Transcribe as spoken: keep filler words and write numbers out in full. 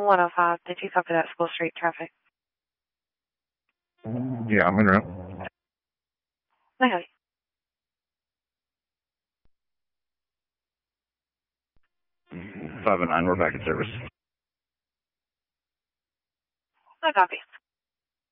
one oh five. Did you copy that School Street traffic? Yeah, I'm in route. Okay. five and nine, we're back in service. I copy.